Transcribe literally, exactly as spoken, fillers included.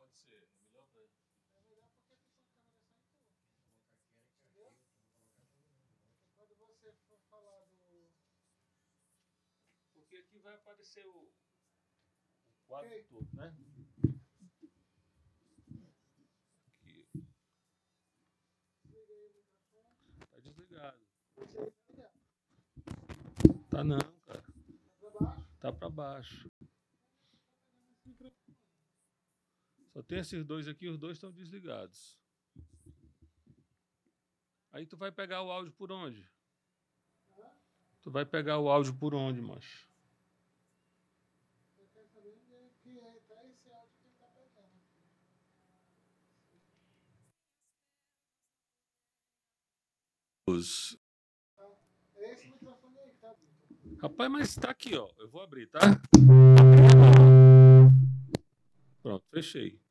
pode ser. É melhor pra... É melhor porque fica a câmera só em tu. Entendeu? Quando você for falar do... Porque aqui vai aparecer o, o quadro Ei. todo, né? Aqui. Desliga aí o microfone. Tá desligado. Esse aí tá ligado. Tá não, cara. Tá pra baixo? Tá pra baixo. Esse microfone. Só tem esses dois aqui, os dois estão desligados. Aí tu vai pegar o áudio por onde? Hã? Tu vai pegar o áudio por onde, macho? Você quer saber onde é que é, tá esse áudio que ele tá pegando aqui. Os... É esse microfone aí que tá... Rapaz, mas tá aqui, ó. Eu vou abrir, tá? Pronto, fechei.